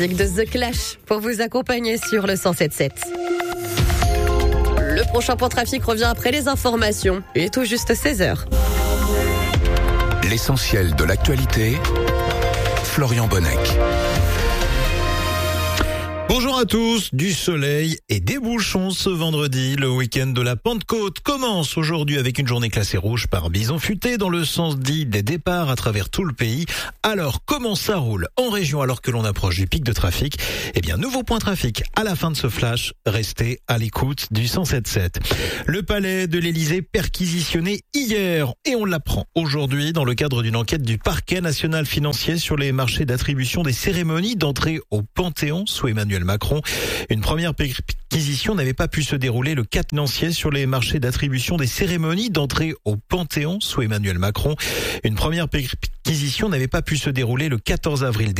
Avec de The Clash pour vous accompagner sur le 107.7. Le prochain point trafic revient après les informations et tout juste 16h. L'essentiel de l'actualité, Florian Bonnec. Bonjour à tous, du soleil et des bouchons ce vendredi. Le week-end de la Pentecôte commence aujourd'hui avec une journée classée rouge par bison futé dans le sens dit des départs à travers tout le pays. Alors, comment ça roule en région alors que l'on approche du pic de trafic? Eh bien, nouveau point trafic à la fin de ce flash. Restez à l'écoute du 107.7. Le palais de l'Élysée perquisitionné hier et on l'apprend aujourd'hui dans le cadre d'une enquête du parquet national financier sur les marchés d'attribution des cérémonies d'entrée au Panthéon sous Emmanuel Macron. Une première perquisition n'avait pas pu se dérouler le 4 financier sur les marchés d'attribution des cérémonies d'entrée au Panthéon sous Emmanuel Macron. Une première perquisition n'avait pas pu se dérouler le 14 avril